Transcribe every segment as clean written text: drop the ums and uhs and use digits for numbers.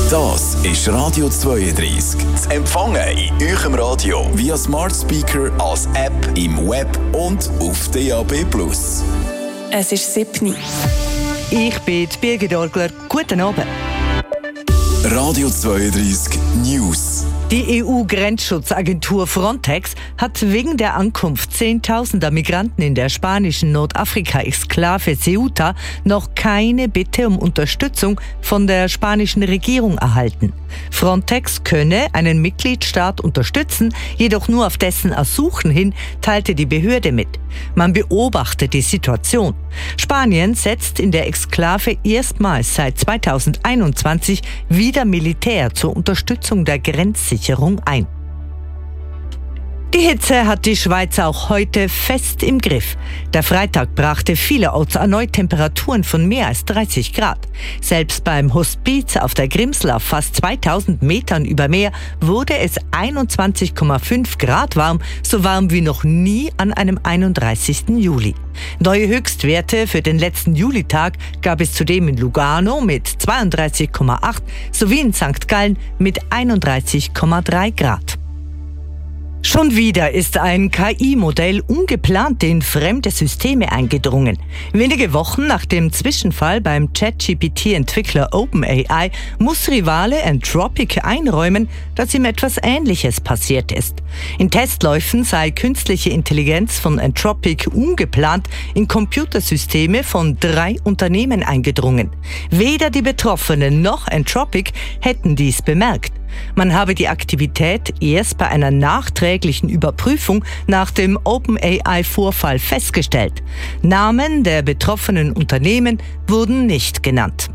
Das ist Radio 32. Zu empfangen in eurem Radio via Smart Speaker, als App, im Web und auf DAB+. Es ist 7. Ich bin Birgit Orgler. Guten Abend. Radio 32 News. Die EU-Grenzschutzagentur Frontex hat wegen der Ankunft zehntausender Migranten in der spanischen Nordafrika-Exklave Ceuta noch keine Bitte um Unterstützung von der spanischen Regierung erhalten. Frontex könne einen Mitgliedstaat unterstützen, jedoch nur auf dessen Ersuchen hin, teilte die Behörde mit. Man beobachtet die Situation. Spanien setzt in der Exklave erstmals seit 2021 wieder Militär zur Unterstützung der Grenzsicherung ein. Die Hitze hat die Schweiz auch heute fest im Griff. Der Freitag brachte vielerorts erneut Temperaturen von mehr als 30 Grad. Selbst beim Hospiz auf der Grimsel auf fast 2000 Metern über Meer wurde es 21,5 Grad warm, so warm wie noch nie an einem 31. Juli. Neue Höchstwerte für den letzten Julitag gab es zudem in Lugano mit 32,8 sowie in St. Gallen mit 31,3 Grad. Schon wieder ist ein KI-Modell ungeplant in fremde Systeme eingedrungen. Wenige Wochen nach dem Zwischenfall beim ChatGPT-Entwickler OpenAI muss Rivale Anthropic einräumen, dass ihm etwas Ähnliches passiert ist. In Testläufen sei künstliche Intelligenz von Anthropic ungeplant in Computersysteme von 3 Unternehmen eingedrungen. Weder die Betroffenen noch Anthropic hätten dies bemerkt. Man habe die Aktivität erst bei einer nachträglichen Überprüfung nach dem OpenAI-Vorfall festgestellt. Namen der betroffenen Unternehmen wurden nicht genannt.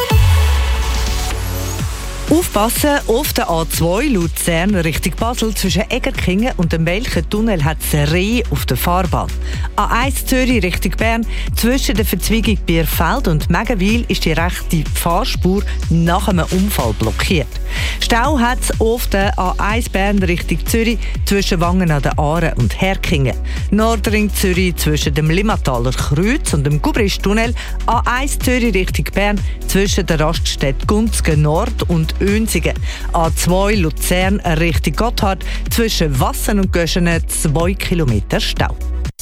Aufpassen, auf der A2 Luzern Richtung Basel zwischen Egerkingen und dem Welchentunnel hat es Reh auf der Fahrbahn. A1 Zürich Richtung Bern zwischen der Verzweigung Bierfeld und Megenwil ist die rechte Fahrspur nach einem Unfall blockiert. Stau hat es auf der A1 Bern Richtung Zürich zwischen Wangen an der Aare und Herkingen. Nordring Zürich zwischen dem Limmataler Kreuz und dem Gubristunnel. A1 Zürich Richtung Bern zwischen der Raststätte Gunzgen Nord und Önsigen. A2 Luzern Richtung Gotthard zwischen Wassen und Göschenen 2 Kilometer Stau.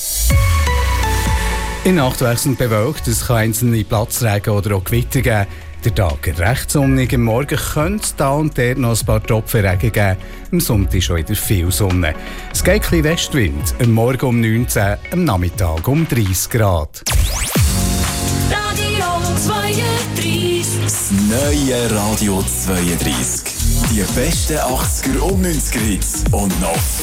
In Nacht wechselnd bewölkt, es kann einzelne Platzregen oder auch Gewitter geben. Der Tag recht sonnig, am Morgen könnte es da und dort noch ein paar Tropfen Regen geben. Am Sonntag schon wieder viel Sonne. Es geht ein bisschen Westwind, am Morgen um 19, am Nachmittag um 30 Grad. Radio 32. Das neue Radio 32. Die besten 80er und 90er Hits und noch